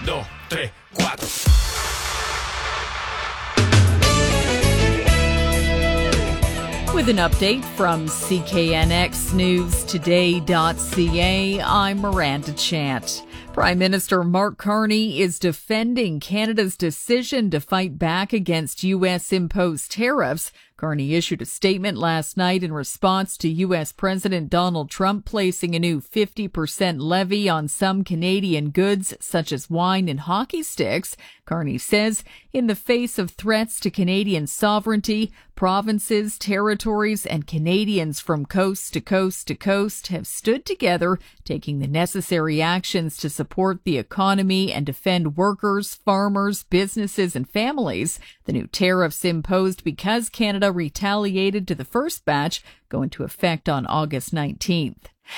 2, 3, 4. With an update from CKNXNewsToday.ca, I'm Miranda Chant. Prime Minister Mark Carney is defending Canada's decision to fight back against U.S. imposed tariffs. Carney issued a statement last night in response to U.S. President Donald Trump placing a new 50% levy on some Canadian goods, such as wine and hockey sticks. Carney says, in the face of threats to Canadian sovereignty, provinces, territories, and Canadians from coast to coast to coast have stood together, taking the necessary actions to support the economy and defend workers, farmers, businesses, and families. The new tariffs imposed because Canada retaliated to the first batch go into effect on August 19th.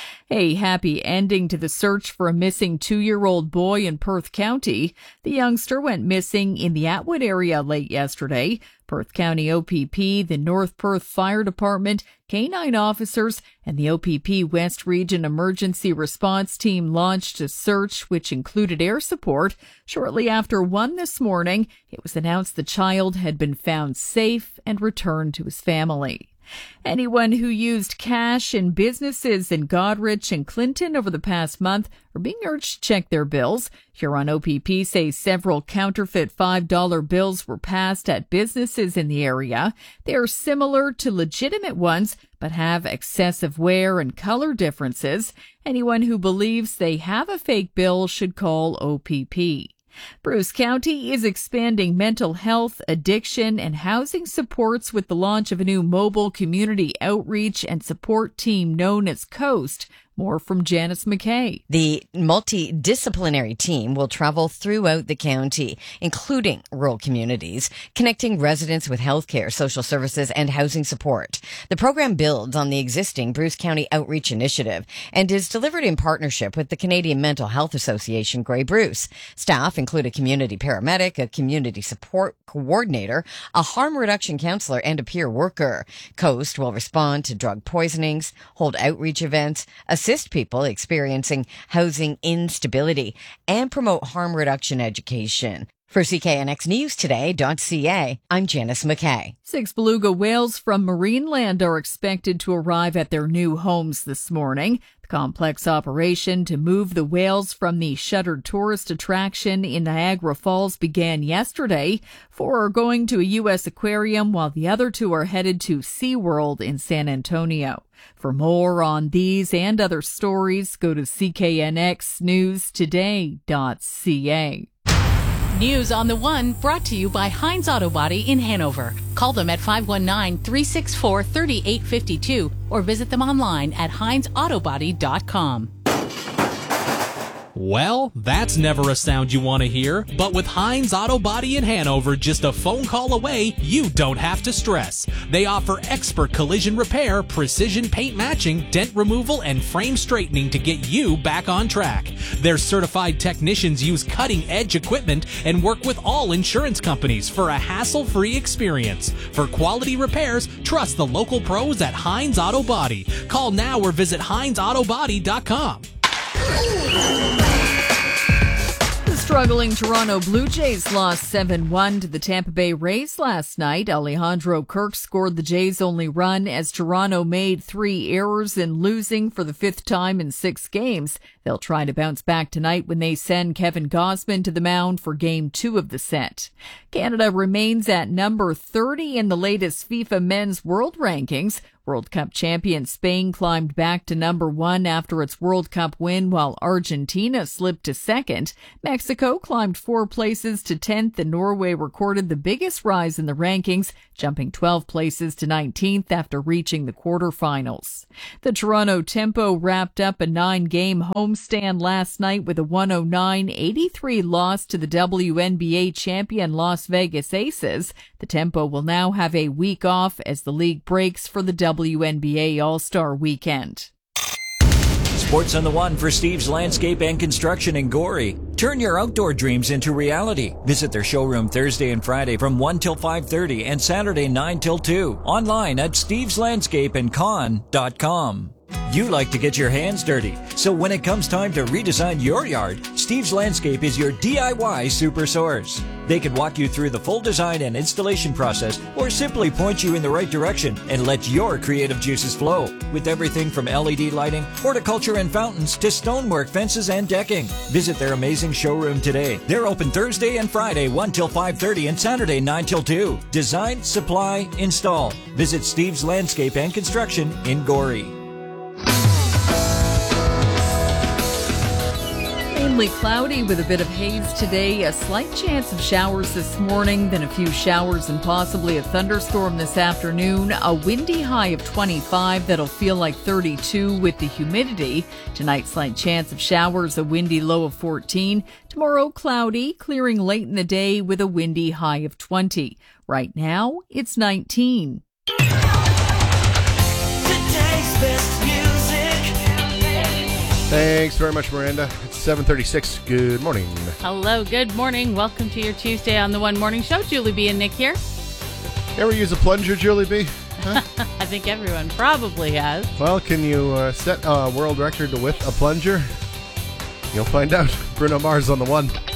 A happy ending to the search for a missing 2-year-old boy in Perth County. The youngster went missing in the Atwood area late yesterday. Perth County OPP, the North Perth Fire Department, K-9 officers, and the OPP West Region Emergency Response Team launched a search which included air support. Shortly after 1 this morning, it was announced the child had been found safe and returned to his family. Anyone who used cash in businesses in Goderich and Clinton over the past month are being urged to check their bills. Huron OPP says several counterfeit $5 bills were passed at businesses in the area. They are similar to legitimate ones, but have excessive wear and color differences. Anyone who believes they have a fake bill should call OPP. Bruce County is expanding mental health, addiction, and housing supports with the launch of a new mobile community outreach and support team known as COAST. More from Janice McKay. The multidisciplinary team will travel throughout the county, including rural communities, connecting residents with healthcare, social services, and housing support. The program builds on the existing Bruce County Outreach Initiative and is delivered in partnership with the Canadian Mental Health Association, Grey Bruce. Staff include a community paramedic, a community support coordinator, a harm reduction counselor, and a peer worker. COAST will respond to drug poisonings, hold outreach events, assist people experiencing housing instability, and promote harm reduction education. For CKNXNewsToday.ca, I'm Janice McKay. 6 beluga whales from Marineland are expected to arrive at their new homes this morning. The complex operation to move the whales from the shuttered tourist attraction in Niagara Falls began yesterday. 4 are going to a U.S. aquarium, while the other 2 are headed to SeaWorld in San Antonio. For more on these and other stories, go to CKNXNewsToday.ca. News on the One brought to you by Heinz Auto Body in Hanover. Call them at 519-364-3852 or visit them online at HeinzAutoBody.com. Well, that's never a sound you want to hear, but with Heinz Auto Body in Hanover, just a phone call away, you don't have to stress. They offer expert collision repair, precision paint matching, dent removal, and frame straightening to get you back on track. Their certified technicians use cutting-edge equipment and work with all insurance companies for a hassle-free experience. For quality repairs, trust the local pros at Heinz Auto Body. Call now or visit HeinzAutoBody.com. The struggling Toronto Blue Jays lost 7-1 to the Tampa Bay Rays last night. Alejandro Kirk scored the Jays' only run as Toronto made 3 errors in losing for the 5th time in 6 games. They'll try to bounce back tonight when they send Kevin Gausman to the mound for Game 2 of the set. Canada remains at number 30 in the latest FIFA Men's World Rankings. World Cup champion Spain climbed back to number 1 after its World Cup win, while Argentina slipped to 2nd. Mexico climbed 4 places to 10th, and Norway recorded the biggest rise in the rankings, jumping 12 places to 19th after reaching the quarterfinals. The Toronto Tempo wrapped up a 9-game homestand last night with a 109-83 loss to the WNBA champion Las Vegas Aces. The Tempo will now have a week off as the league breaks for the WNBA All-Star Weekend. Sports on the One for Steve's Landscape and Construction in Gorey. Turn your outdoor dreams into reality. Visit their showroom Thursday and Friday from 1 till 5:30 and Saturday 9 till 2. Online at steveslandscapeandcon.com. You like to get your hands dirty, so when it comes time to redesign your yard, Steve's Landscape is your DIY super source. They can walk you through the full design and installation process, or simply point you in the right direction and let your creative juices flow. With everything from LED lighting, horticulture and fountains, to stonework, fences, and decking. Visit their amazing showroom today. They're open Thursday and Friday 1 till 5:30 and Saturday 9 till 2. Design, supply, install. Visit Steve's Landscape and Construction in Gorey. Mainly cloudy with a bit of haze today. A slight chance of showers this morning, then a few showers and possibly a thunderstorm this afternoon. A windy high of 25 that'll feel like 32 with the humidity. Tonight, slight chance of showers, a windy low of 14. Tomorrow, cloudy, clearing late in the day with a windy high of 20. Right now, it's 19. Today's best music. Thanks very much, Miranda. It's 7:36. Good morning. Hello, good morning. Welcome to your Tuesday on the One Morning Show. Julie B. and Nick here. Ever use a plunger, Julie B? Huh? I think everyone probably has. Well, can you set a world record with a plunger? You'll find out. Bruno Mars on the One.